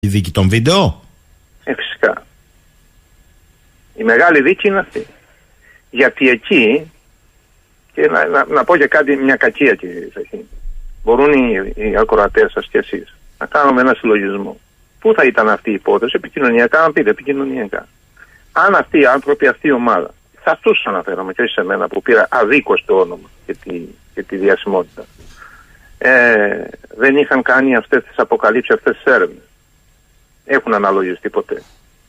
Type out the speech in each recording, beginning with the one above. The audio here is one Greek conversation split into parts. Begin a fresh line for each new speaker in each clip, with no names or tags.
Η δίκη των βίντεο.
Φυσικά. Η μεγάλη δίκη είναι αυτή. Γιατί εκεί, και να πω και κάτι, μια κακία, κύριε Ζαχίνη, μπορούν οι ακροατές σας και εσείς να κάνουμε ένα συλλογισμό. Πού θα ήταν αυτή η υπόθεση, επικοινωνιακά, αν πείτε επικοινωνιακά. Αν αυτοί οι άνθρωποι, αυτή η ομάδα, σε αυτούς αναφέρομαι και όχι σε μένα που πήρα αδίκως το όνομα και τη διασημότητα, δεν είχαν κάνει αυτές τις αποκαλύψεις, αυτές τις έρευνες. Έχουν αναλογιστεί ποτέ.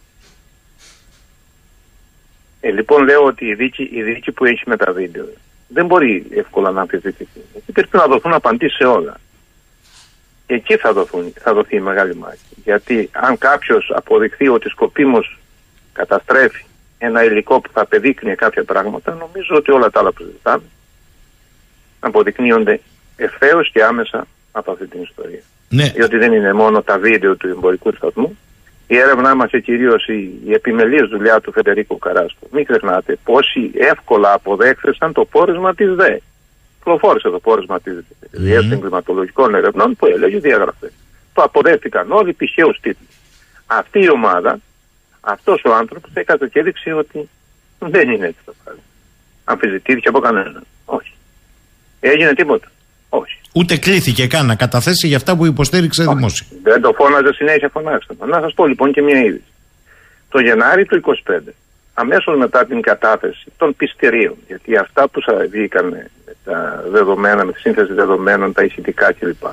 Λοιπόν, λέω ότι η δίκη που έχει με τα βίντεο δεν μπορεί εύκολα να αμφισβητηθεί. Εκεί πρέπει να δοθούν απαντήσεις σε όλα. Και εκεί θα δοθεί η μεγάλη μάχη. Γιατί αν κάποιος αποδειχθεί ότι σκοπίμως καταστρέφει ένα υλικό που θα απεδείκνυε κάποια πράγματα, νομίζω ότι όλα τα άλλα που ζητάμε αποδεικνύονται ευθέως και άμεσα από αυτή την ιστορία.
Ναι.
Διότι δεν είναι μόνο τα βίντεο του εμπορικού σταθμού. Η έρευνά μας και κυρίως η επιμελής δουλειά του Φεντερίκο Καράσκο. Μην ξεχνάτε πόσοι εύκολα αποδέχθησαν το πόρισμα της ΔΕ. Προφόρησε το πόρισμα της Διεύθυνσης Εγκληματολογικών Ερευνών που έλεγε διαγραφές. Το αποδέχτηκαν όλοι πηχαίους τίτλους. Αυτή η ομάδα, αυτός ο άνθρωπος έκανε και έδειξε ότι δεν είναι έτσι το πράγμα. Αμφισβητήθηκε από κανέναν. Όχι. Έγινε τίποτα. Όχι.
Ούτε κλήθηκε καν να καταθέσει για αυτά που υποστήριξε δημόσια.
Δεν το φώναζε συνέχεια, φωνάξτε. Να σας πω λοιπόν και μια είδηση. Το Γενάρη του 25, αμέσως μετά την κατάθεση των πιστηρίων, γιατί αυτά που σας βγήκαν με τα δεδομένα, με τη σύνθεση δεδομένων, τα ηχητικά κλπ.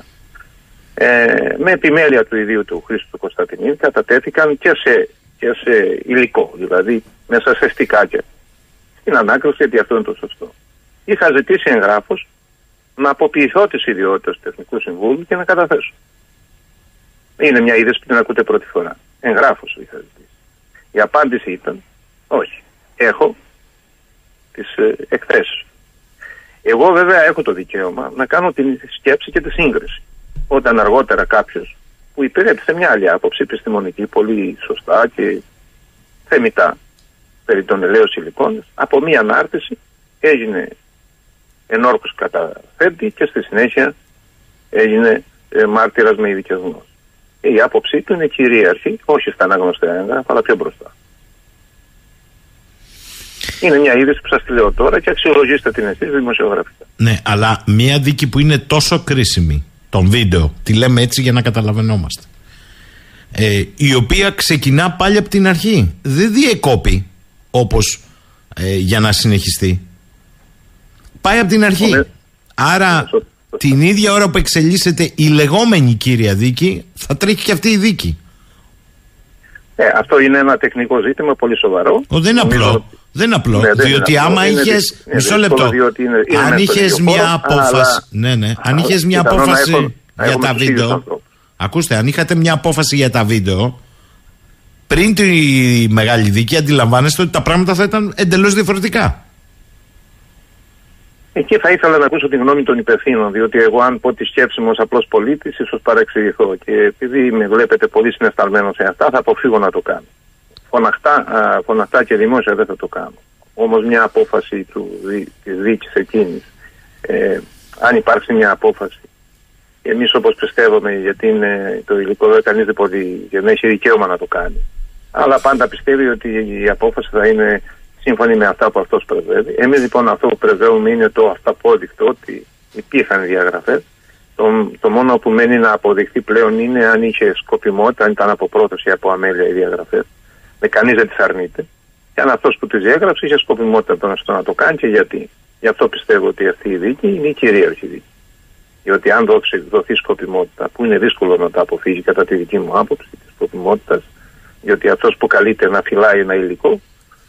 Με επιμέλεια του ιδίου του Χρήστου Κωνσταντινίδη κατατέθηκαν και σε υλικό, δηλαδή μέσα σε στικάκια. Στην ανάκριση, γιατί αυτό είναι το σωστό. Είχα ζητήσει εγγράφος να αποποιηθώ τις ιδιότητες του Εθνικού Συμβούλου και να καταθέσω. Είναι μια είδηση που την ακούτε πρώτη φορά. Εγγράφος είχα ζητήσει. Η απάντηση ήταν όχι. Έχω τις εκθέσεις. Εγώ βέβαια έχω το δικαίωμα να κάνω την σκέψη και τη σύγκριση. Όταν αργότερα κάποιος που υπηρέτησε μια άλλη άποψη επιστημονική, πολύ σωστά και θεμιτά περί των ελαίων υλικών, από μια ανάρτηση έγινε ενόρκους καταθέτη και στη συνέχεια έγινε μάρτυρας με ειδικές γνώσεις. Η άποψή του είναι κυρίαρχη, όχι στα αναγνωστέα έγγραφα, αλλά πιο μπροστά. Είναι μια είδηση που σας τη λέω τώρα και αξιολογήστε την εσείς δημοσιογραφικά.
Ναι, αλλά μια δίκη που είναι τόσο κρίσιμη, τον βίντεο, τη λέμε έτσι για να καταλαβαίνόμαστε, η οποία ξεκινά πάλι από την αρχή. Δεν διεκόπη όπως για να συνεχιστεί. Πάει από την αρχή. Άρα την ίδια ώρα που εξελίσσεται η λεγόμενη κύρια δίκη, θα τρέχει και αυτή η δίκη.
Αυτό είναι ένα τεχνικό ζήτημα πολύ σοβαρό.
Δεν είναι απλό. Δεν είναι απλό. Ναι, διότι άμα είχες. Μισό λεπτό. Αν είχες μια απόφαση. Αν είχες μια απόφαση για τα βίντεο. Ακούστε, αν είχατε μια απόφαση για τα βίντεο πριν τη μεγάλη δίκη, αντιλαμβάνεστε ότι τα πράγματα θα ήταν εντελώς διαφορετικά.
Εκεί θα ήθελα να ακούσω τη γνώμη των υπευθύνων, διότι εγώ, αν πω τη σκέψη μου ως απλός πολίτης, ίσως παρεξηγηθώ. Και επειδή με βλέπετε πολύ συναισθαλμένο σε αυτά, θα αποφύγω να το κάνω. Φωναχτά και δημόσια δεν θα το κάνω. Όμως μια απόφαση της δίκης εκείνης, αν υπάρξει μια απόφαση, εμείς όπως πιστεύουμε, γιατί είναι το υλικό δεν κανείς δεν μπορεί και δεν έχει δικαίωμα να το κάνει. Αλλά πάντα πιστεύει ότι η απόφαση θα είναι σύμφωνοι με αυτά που αυτός πρεσβεύει. Εμείς λοιπόν αυτό που πρεσβεύουμε είναι το αυταπόδεικτο ότι υπήρχαν διαγραφές. Το μόνο που μένει να αποδειχθεί πλέον είναι αν είχε σκοπιμότητα, αν ήταν από πρόταση ή από αμέλεια οι διαγραφές. Κανείς δεν τις αρνείται. Και αν αυτός που τις διέγραψε είχε σκοπιμότητα να το κάνει και γιατί. Γι' αυτό πιστεύω ότι αυτή η δίκη είναι η κυρίαρχη δίκη. Διότι αν δοθεί σκοπιμότητα, που είναι δύσκολο να τα αποφύγει κατά τη δική μου άποψη τη σκοπιμότητα, διότι αυτός που καλείται να φυλάει ένα υλικό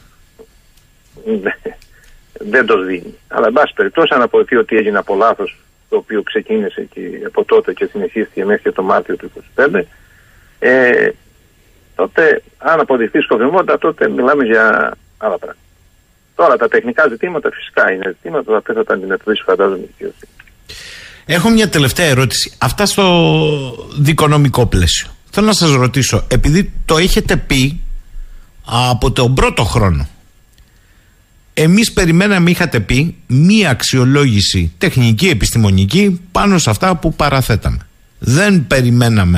δεν το δίνει. Αλλά εν πάση περιπτώσει, αν αποδειχθεί ότι έγινε από λάθος, το οποίο ξεκίνησε και από τότε και συνεχίστηκε μέχρι και το Μάρτιο του 2025, τότε αν αποδειχθεί σκοπιμότητα, τότε μιλάμε για άλλα πράγματα. Τώρα τα τεχνικά ζητήματα φυσικά είναι ζητήματα που θα τα αντιμετωπίσει, φαντάζομαι, η δικαιοσύνη.
Έχω μια τελευταία ερώτηση. Αυτά στο δικονομικό πλαίσιο. Θέλω να σας ρωτήσω, επειδή το έχετε πει από τον πρώτο χρόνο, εμείς περιμέναμε, είχατε πει, μία αξιολόγηση τεχνική, επιστημονική πάνω σε αυτά που παραθέταμε. Δεν περιμέναμε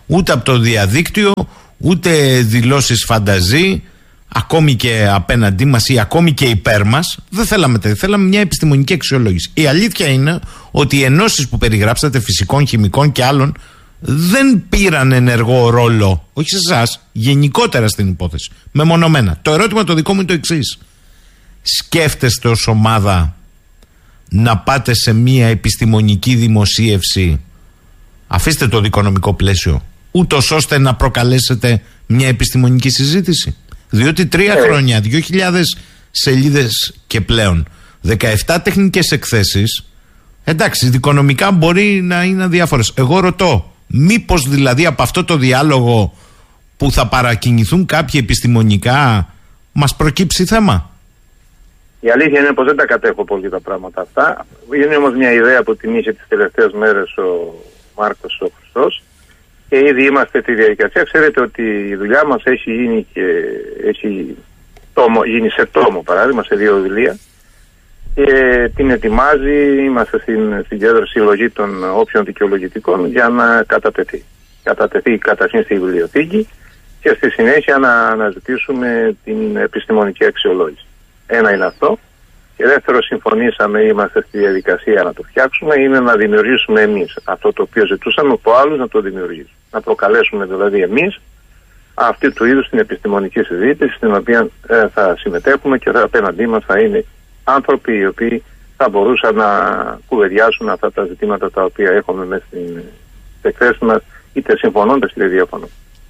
ούτε από το διαδίκτυο, ούτε δηλώσεις φανταζή, ακόμη και απέναντί μας ή ακόμη και υπέρ μας. Δεν θέλαμε θέλαμε μια επιστημονική αξιολόγηση. Η αλήθεια είναι ότι οι ενώσεις που περιγράψατε, φυσικών, χημικών και άλλων, δεν πήραν ενεργό ρόλο, όχι σε εσάς, γενικότερα στην υπόθεση, μεμονωμένα. Το ερώτημα το δικό μου είναι το εξής. Σκέφτεστε ως ομάδα να πάτε σε μια επιστημονική δημοσίευση, αφήστε το δικονομικό πλαίσιο, ούτως ώστε να προκαλέσετε μια επιστημονική συζήτηση? Διότι 3 χρόνια, 2.000 σελίδες και πλέον, 17 τεχνικές εκθέσεις, εντάξει, δικονομικά μπορεί να είναι αδιάφορες. Εγώ ρωτώ, μήπως δηλαδή από αυτό το διάλογο που θα παρακινηθούν κάποιοι επιστημονικά μας προκύψει θέμα?
Η αλήθεια είναι πως δεν τα κατέχω πολύ τα πράγματα αυτά. Είναι όμως μια ιδέα που την είχε τις τελευταίες μέρες ο Μάρκος ο Χριστός και ήδη είμαστε στη διαδικασία. Ξέρετε ότι η δουλειά μας έχει γίνει και έχει γίνει σε τόμο, παράδειγμα, σε 2 βιβλία, και την ετοιμάζει, είμαστε στην κέντρο συλλογή των όποιων δικαιολογητικών για να κατατεθεί. Κατατεθεί καταρχήν στη βιβλιοθήκη και στη συνέχεια να αναζητήσουμε την επιστημονική αξιολόγηση. Ένα είναι αυτό. Και δεύτερο, συμφωνήσαμε, είμαστε στη διαδικασία να το φτιάξουμε, είναι να δημιουργήσουμε εμείς αυτό το οποίο ζητούσαμε από άλλους να το δημιουργήσουμε. Να προκαλέσουμε δηλαδή εμείς αυτή του είδους την επιστημονική συζήτηση, στην οποία θα συμμετέχουμε και απέναντί μας θα είναι άνθρωποι οι οποίοι θα μπορούσαν να κουβεντιάσουν αυτά τα ζητήματα τα οποία έχουμε μέσα στην εκθέση μας, είτε συμφωνώντας είτε διαφωνώντας.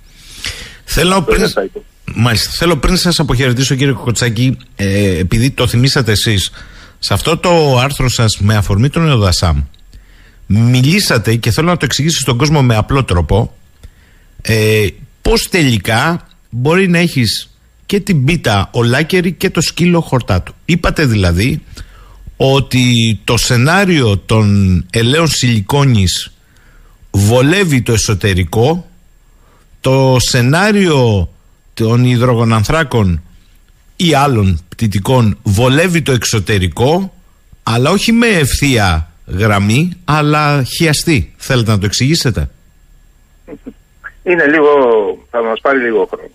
Θέλω πριν σας αποχαιρετήσω, κύριε Κοκοτσάκη, επειδή το θυμήσατε εσείς, σε αυτό το άρθρο σας με αφορμή τον ΕΟΔΑΣΑΜ μιλήσατε, και θέλω να το εξηγήσω στον κόσμο με απλό τρόπο, πώς τελικά μπορεί να έχεις και την πίτα ολάκερη και το σκύλο χορτάτου. Είπατε δηλαδή ότι το σενάριο των ελαίων σιλικόνης βολεύει το εσωτερικό, το σενάριο των υδρογονανθράκων ή άλλων πτυτικών βολεύει το εξωτερικό, αλλά όχι με ευθεία γραμμή, αλλά χιαστή. Θέλετε να το εξηγήσετε?
Είναι λίγο, θα μας πάρει λίγο χρόνο.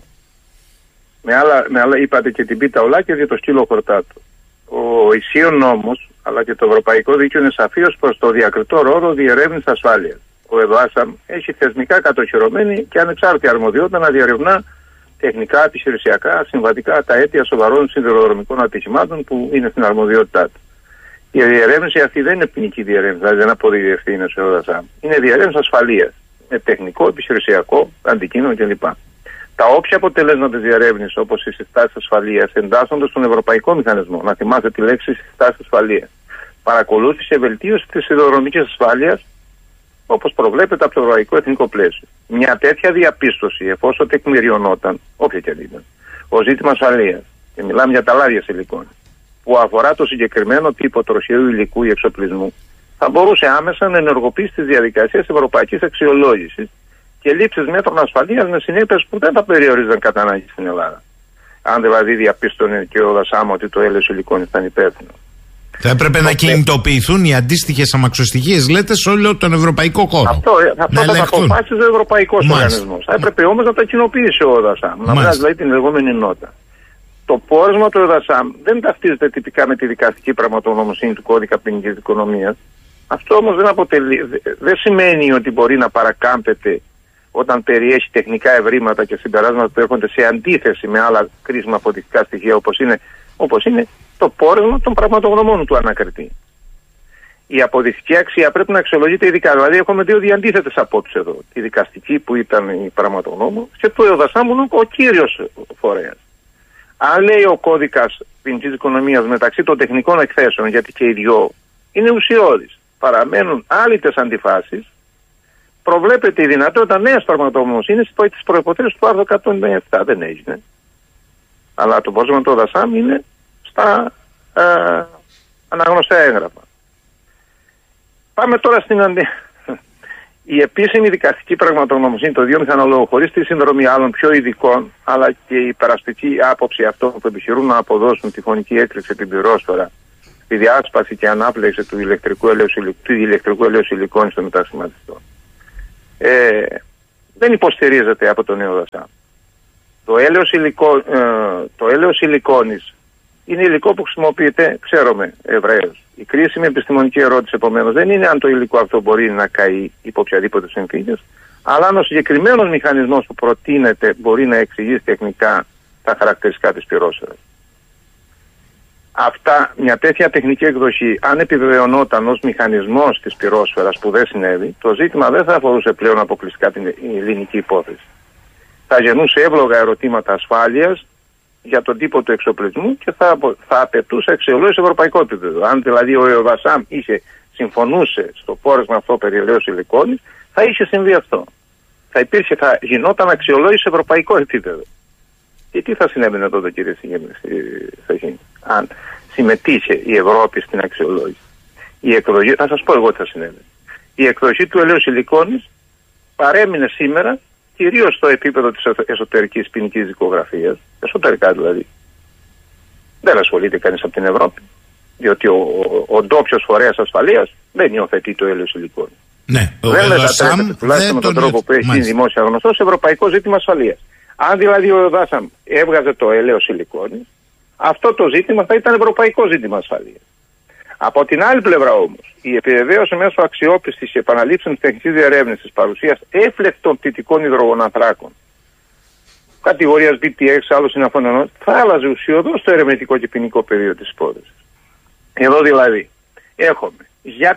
Με άλλα είπατε και την πίτα ολάκερη και το σκύλο χορτάτου. Ο ισχύον νόμος, αλλά και το ευρωπαϊκό δίκαιο είναι σαφής προς το διακριτό ρόλο διερεύνησης ασφάλειας. Ο ΕΔΟΑΣΑΜ έχει θεσμικά κατοχυρωμένη και ανεξάρτητη αρμοδιότητα να διερευνά τεχνικά, επιχειρησιακά, συμβατικά τα αίτια σοβαρών σιδηροδρομικών ατυχημάτων που είναι στην αρμοδιότητά του. Η διερεύνηση αυτή δεν είναι ποινική διερεύνηση, δηλαδή δεν αποδίδει ευθύνη στο ΕΔΟΑΣΑΜ. Είναι διερεύνηση ασφαλείας, με τεχνικό, επιχειρησιακό, αντικείμενο κλπ. Τα όποια αποτελέσματα της διερεύνησης, όπως οι συστάσεις ασφαλείας, εντάσσονται στον ευρωπαϊκό μηχανισμό. Να θυμάστε τη λέξη συστάσεις ασφαλείας. Παρακολούθηση και βελτίωση της σιδηροδρομικής ασφάλειας, όπως προβλέπεται από το ευρωπαϊκό εθνικό πλαίσιο. Μια τέτοια διαπίστωση, εφόσον τεκμηριωνόταν, όποια και αν ήταν, ως ζήτημα ασφαλείας, και μιλάμε για τα λάδια σιλικόνη, που αφορά το συγκεκριμένο τύπο τροχαίου υλικού ή εξοπλισμού, θα μπορούσε άμεσα να ενεργοποιήσει τις διαδικασίες ευρωπαϊκής αξιολόγησης και λήψης μέτρων ασφαλείας με συνέπειες που δεν θα περιορίζαν κατά ανάγκη στην Ελλάδα. Αν δηλαδή διαπίστωνε και ο ΔΑΣΑΜ ότι το έλαιο σιλικόνη ήταν υπεύθυνο.
Θα έπρεπε να κινητοποιηθούν οι αντίστοιχες αμαξοστοιχίες, λέτε, σε όλο τον ευρωπαϊκό χώρο.
Αυτό θα αποφάσιζε ο ευρωπαϊκός οργανισμός. Θα έπρεπε όμως να τα κοινοποιήσει ο ΔΑΣΑΜ. Να βγάζει δηλαδή την λεγόμενη νότα. Το πόρισμα του ΕΔΑΣΑΜ δεν ταυτίζεται τυπικά με τη δικαστική πραγματογνωμοσύνη του κώδικα ποινικής δικονομίας. Αυτό όμως δεν σημαίνει ότι μπορεί να παρακάμπτεται όταν περιέχει τεχνικά ευρήματα και συμπεράσματα που έρχονται σε αντίθεση με άλλα κρίσιμα αποδεικτικά στοιχεία, όπως είναι το πόρισμα των πραγματογνωμών του ανακριτή. Η αποδεικτική αξία πρέπει να αξιολογείται ειδικά. Δηλαδή, έχουμε 2 αντίθετες απόψεις εδώ. Η δικαστική που ήταν η πραγματογνώμων και το ΕΟΔΑΣΑΜ ο κύριος φορέας. Αν λέει ο κώδικας ποινικής δικονομίας μεταξύ των τεχνικών εκθέσεων, γιατί και οι δυο είναι ουσιώδεις, παραμένουν άλυτες αντιφάσεις, προβλέπεται η δυνατότητα νέας πραγματογνωμοσύνης υπό τις προϋποθέσεις του άρθρου 197. Δεν έγινε. Αλλά το πόρισμα του ΕΟΔΑΣΑΜ είναι στα αναγνωστά έγγραφα. Πάμε τώρα στην η επίσημη δικαστική πραγματογνωμοσύνη των 2 μηχανολόγων, χωρίς τη συνδρομή άλλων πιο ειδικών, αλλά και η περαστική άποψη αυτών που επιχειρούν να αποδώσουν τη φωνική έκρηξη την πυρόσφαιρα, τη διάσπαση και ανάπλεξη του ηλεκτρικού ελαίου σιλικόνη στο μετασχηματιστό. δεν υποστηρίζεται από τον νέο ΔΑΣΑΜ. Το έλαιος σιλικόνης είναι υλικό που χρησιμοποιείται, ξέρουμε, ευρέως. Η κρίσιμη επιστημονική ερώτηση, επομένως, δεν είναι αν το υλικό αυτό μπορεί να καεί υπό οποιαδήποτε συνθήκες, αλλά αν ο συγκεκριμένος μηχανισμός που προτείνεται μπορεί να εξηγήσει τεχνικά τα χαρακτηριστικά της πυρόσφαιρας. Μια τέτοια τεχνική εκδοχή, αν επιβεβαιωνόταν ως μηχανισμός της πυρόσφαιρας που δεν συνέβη, το ζήτημα δεν θα αφορούσε πλέον αποκλειστικά την ελληνική υπόθεση. Θα γεννούσε εύλογα ερωτήματα ασφάλειας για τον τύπο του εξοπλισμού και θα απαιτούσε αξιολόγηση σε ευρωπαϊκό επίπεδο. Αν δηλαδή ο ΕΟΔΑΣΑΜ συμφωνούσε στο πόρισμα αυτό περί ελαίου σιλικόνης, θα είχε συμβεί αυτό. Θα γινόταν αξιολόγηση σε ευρωπαϊκό επίπεδο. Και τι θα συνέβαινε τότε, κύριε Σαχίνη, αν συμμετείχε η Ευρώπη στην αξιολόγηση? Θα σας πω εγώ τι θα συνέβαινε. Η εκδοχή του ελαίου σιλικόνης παρέμεινε σήμερα κυρίως στο επίπεδο της εσωτερικής ποινικής δικογραφίας, εσωτερικά δηλαδή. Δεν ασχολείται κανείς από την Ευρώπη, διότι ο ντόπιος φορέας ασφαλείας δεν υιοθετεί το έλαιο σιλικόνης.
Ναι,
δεν μετατρέπεται, τουλάχιστον με τον τρόπο που έχει γίνει δημόσια γνωστό, σε ευρωπαϊκό ζήτημα ασφαλείας. Αν δηλαδή ο ΔΑΣΑΜ έβγαζε το έλαιο σιλικόνης, αυτό το ζήτημα θα ήταν ευρωπαϊκό ζήτημα ασφαλείας. Από την άλλη πλευρά όμως, η επιβεβαίωση μέσω αξιόπιστης και επαναλήψεων τεχνικής διερεύνησης παρουσίας έφλεκτων πτυτικών υδρογονανθράκων κατηγορίας BTX, άλλων συναφών ενών, θα άλλαζε ουσιοδός το ερευνητικό και ποινικό πεδίο της υπόθεσης. Εδώ δηλαδή έχουμε για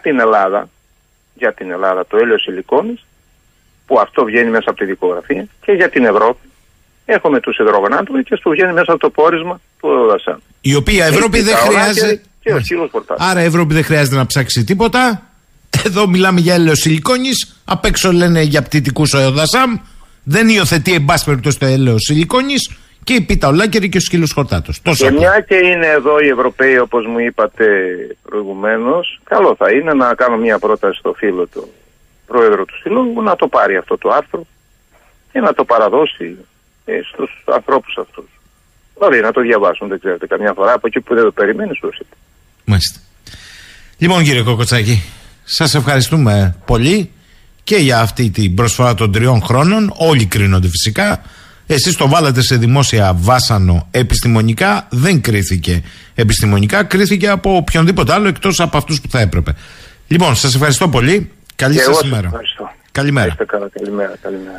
την Ελλάδα το έλαιο σιλικόνης, που αυτό βγαίνει μέσα από τη δικογραφία, και για την Ευρώπη έχουμε τους υδρογονάνθρακες που βγαίνει μέσα από το πόρισμα του ΕΟΔΑΣΑΜ.
Η οποία Ευρώπη δεν χρειάζεται. Άρα η Ευρώπη δεν χρειάζεται να ψάξει τίποτα. Εδώ μιλάμε για έλαιο σιλικόνης. Απ' έξω λένε για πτυτικούς ο ΕΟΔΑΣΑΜ. Δεν υιοθετεί εν πάση περιπτώσει το έλαιο σιλικόνης. Και η πίτα ολάκερη και ο σκύλος χορτάτος.
Και μια και είναι εδώ οι Ευρωπαίοι, όπως μου είπατε προηγουμένως, καλό θα είναι να κάνω μια πρόταση στο φίλο του πρόεδρο του Συλλόγου να το πάρει αυτό το άρθρο και να το παραδώσει στους ανθρώπους αυτούς. Μπορεί να το διαβάσουν, δεν ξέρετε, καμιά φορά από εκεί που δεν το περιμένεις το είτε.
Μάλιστα. Λοιπόν, κύριε Κοκοτσάκη, σας ευχαριστούμε πολύ και για αυτή την προσφορά των 3 χρόνων. Όλοι κρίνονται φυσικά. Εσείς το βάλατε σε δημόσια βάσανο επιστημονικά. Δεν κρίθηκε επιστημονικά, κρίθηκε από οποιονδήποτε άλλο εκτός από αυτούς που θα έπρεπε. Λοιπόν, σας ευχαριστώ πολύ. Καλή σας ημέρα. Καλημέρα.
Καλημέρα.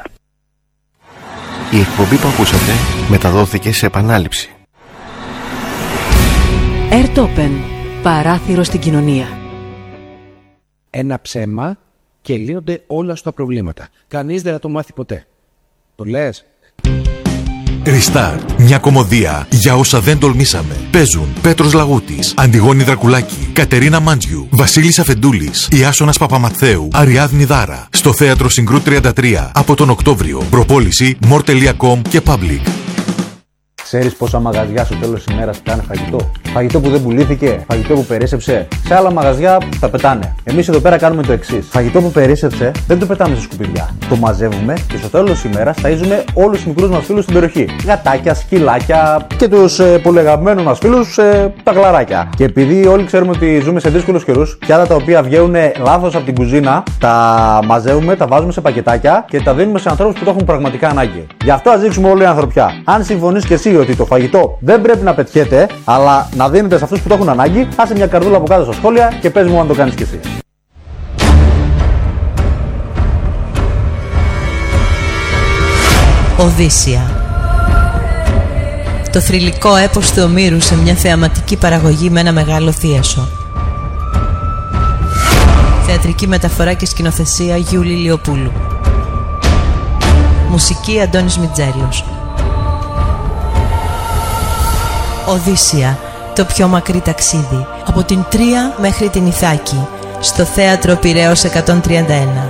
Η εκπομπή που ακούσατε μεταδόθηκε σε επανάληψη.
Airtopen. Παράθυρο στην κοινωνία.
Ένα ψέμα και λύνονται όλα στα προβλήματα. Κανείς δεν θα το μάθει ποτέ. Το λες?
Restart. Μια κομμωδία για όσα δεν τολμήσαμε. Παίζουν Πέτρος Λαγούτης, Αντιγόνη Δρακουλάκη, Κατερίνα Μάντζιου, Βασίλης Αφεντούλης, Ιάσονας Παπαμαθαίου, Αριάδνη Δάρα. Στο Θέατρο Συγκρού 33 από τον Οκτώβριο. Προπόληση more.com και Public.
Ξέρεις πόσα μαγαζιά στο τέλος της ημέρας πετάνε φαγητό? Φαγητό που δεν πουλήθηκε, φαγητό που περίσσεψε. Σε άλλα μαγαζιά τα πετάνε. Εμείς εδώ πέρα κάνουμε το εξής. Φαγητό που περίσσεψε δεν το πετάμε σε σκουπιδιά. Το μαζεύουμε και στο τέλος της ημέρας ταΐζουμε όλους τους μικρούς μας φίλους στην περιοχή. Γατάκια, σκυλάκια και τους πολύ αγαπημένους μας φίλους τα γλαράκια. Και επειδή όλοι ξέρουμε ότι ζούμε σε δύσκολους καιρούς, και άλλα τα οποία βγαίνουν λάθος από την κουζίνα, τα μαζεύουμε, τα βάζουμε σε πακετάκια και τα δίνουμε σε ανθρώπους που το έχουν πραγματικά ανάγκη. Γι' αυτό ας δείξουμε όλη η ανθρωπιά. Αν συμφωνείς και εσύ ότι το φαγητό δεν πρέπει να πετιέται, αλλά να δίνεται σε αυτούς που το έχουν ανάγκη, άσε μια καρδούλα από κάτω στα σχόλια και πες μου αν το κάνεις κι εσύ.
Οδύσσια. Το θρυλικό έπος του Ομήρου σε μια θεαματική παραγωγή με ένα μεγάλο θίασο. Θεατρική μεταφορά και σκηνοθεσία Γιούλη Λιοπούλου. Μουσική Αντώνης Μιτζέλιος. Οδύσσια, το πιο μακρύ ταξίδι, από την Τρία μέχρι την Ιθάκη, στο Θέατρο Πειραιώς 131.